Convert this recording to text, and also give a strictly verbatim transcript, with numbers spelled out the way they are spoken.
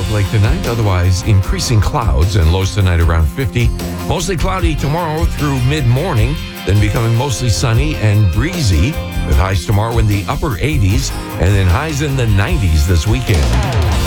Lake tonight. Otherwise, increasing clouds and lows tonight around fifty. Mostly cloudy tomorrow through mid-morning, then becoming mostly sunny and breezy with highs tomorrow in the upper eighties and then highs in the nineties this weekend.